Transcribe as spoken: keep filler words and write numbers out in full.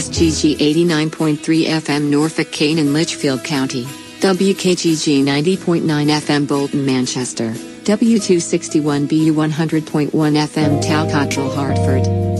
G G eighty-nine point three F M Norfolk, Kane and Litchfield County, W K G G ninety point nine F M Bolton, Manchester, W two sixty-one B U one hundred point one F M Talcott, Hartford.